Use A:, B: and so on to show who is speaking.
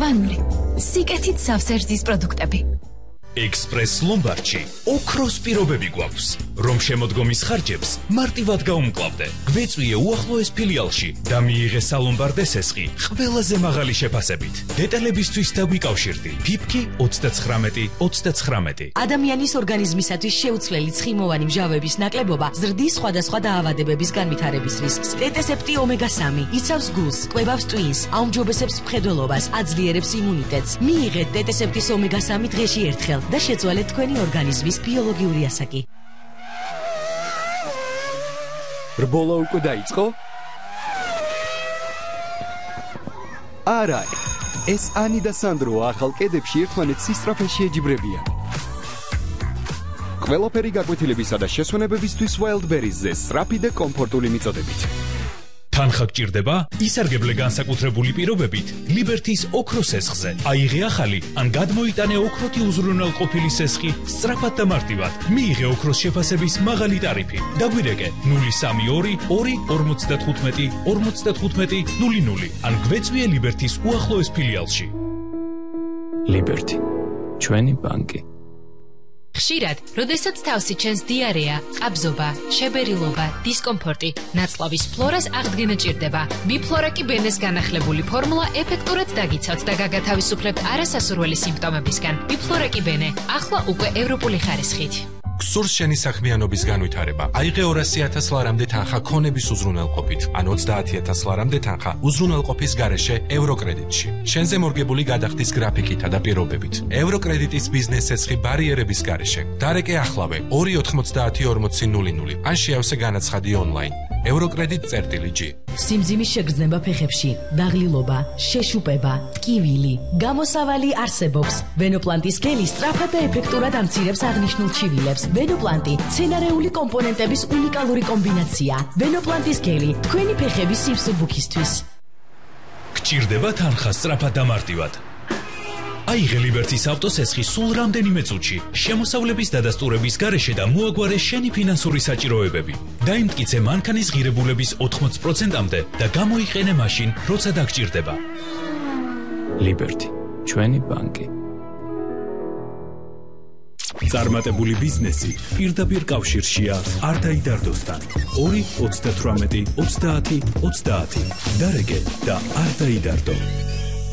A: მწვანური, სიკეთით სავსე პროდუქტები.
B: Express Lombardში ოქროს პირობები გვაქვს, რომ შემოდგომის ხარჯებს მარტივად გაუმკლავდე. გვეწვიე უახლოეს ფილიალში და მიიღე სალომბარდე სესხი ყველაზე მაღალი შეფასებით. დეტალებისთვის დაგვიკავშირდი. ფიფკი 39-39.
C: ადამიანის ორგანიზმისათვის შეუცვლელი ცხიმოვანი მჟავების ნაკლებობა ზრდის სხვადასხვა დაავადებების განვითარების რისკს. ტეტესეპტი ომეგა-3 იცავს გულს, კვებავს ტვინს, აუმჯობესებს მხედველობას, აძლიერებს იმუნიტეტს. მიიღეთ ტეტესეპტის ომეგა-3 დღეში ერთხელ და შეცვალეთ თქვენი ორგანიზმის ბიოლოგიური ასაკი.
D: რბოლა უკვე დაიწყო? არა, ეს ანი და სანდრო ახალ კედებში ერთმანეთს სისწრაფეში ეჯიბრებიან. ყველაფერი გაკვეთილებისა და შესვენებებისთვის Wildberries-ზე სწრაფი და კომფორტული მიწოდებით.
B: თანხა გჭირდება? ისარგებლე განსაკუთრებული პირობებით Liberty-ს ოქროს სესხზე. აიღე ახალი ან გადმოიტანე ოქროთი უზრუნველყოფილი სესხი სწრაფად და მარტივად. მიიღე ოქროს შეფასების მაღალი ტარიფი. დაგვირეკე 032 2 55 00 ან გვეწვიე Liberty-ს უახლოეს ფილიალში.
E: Liberty, ჩვენი ბანკი.
F: ხშირად, როდესაც თავსი ჩენს დიარეა, ყაბზობა, შებერილობა, დისკომფორტი, ნაწლავის ფლორას აღდგენა ჭირდება. ბიფლორა კი ბენეს განახლებული ფორმულა ეფექტურად დაგიცავთ და გაგათავისუფლებთ არასასურველი სიმპტომებისგან. ბიფლორა კი ბენე, ახლა უკვე ევროპული ხარისხით.
G: გსურს შენი საქმიანობის განვითარება. აიღე 200,000 ლარამდე თანხა ქონების უზრუნველყოფით, ან 30,000 ლარამდე თანხა უზრუნველყოფის გარეშე ევროკრედიტში. შენზე მორგებული გადახდის გრაფიკითა და პირობებით. ევროკრედიტის ბიზნეს სესხი ბარიერების გარეშე. დარეკე ახლავე 2904000 ან შეავსე განაცხადი ონლაინ. Eurocredit.g.
C: სიმძიმის შეგრძნება ფეხებში, დაღლილობა, შეშუპება, ტკივილი, გამოსავალი არსებობს. ვენოპლანტის გელი სწრაფად და ეფექტურად ამცირებს აღნიშნულ ჩივილებს. ვენოპლანტი მცენარეული კომპონენტების უნიკალური კომბინაცია. ვენოპლანტის გელი თქვენი ფეხების სიმსუბუქისთვის.
B: გჭირდება თანხა სწრაფად და მარტივად. აიღე Liberty-ს ავტოსესხი სულ რამდენიმე წუთში, შემოსავლების დადასტურების გარეშე და მოაგვარე შენი ფინანსური საჭიროებები. დაიმტკიცე მანქანის ღირებულების 80%-მდე და გამოიყენე მაშინ, როცა დაგჭირდება.
E: Liberty, ჩვენი ბანკი.
B: წარმატებული ბიზნესი პირდაპირ კავშირშია არ დაიდარდოსთან. 2 38 30 30. დარეკე და არ დაიდარდო.